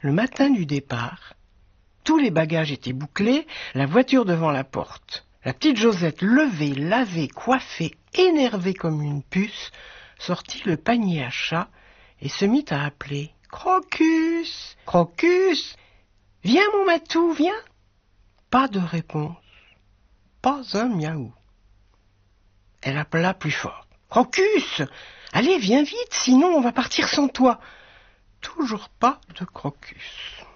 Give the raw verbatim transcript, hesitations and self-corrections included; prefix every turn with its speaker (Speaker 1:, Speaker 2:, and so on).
Speaker 1: Le matin du départ, tous les bagages étaient bouclés, la voiture devant la porte. La petite Josette, levée, lavée, coiffée, énervée comme une puce, sortit le panier à chat et se mit à appeler « Crocus, Crocus, viens mon matou, viens !» Pas de réponse, pas un miaou. Elle appela plus fort. « Crocus, allez, viens vite, sinon on va partir sans toi. » Toujours pas de Crocus.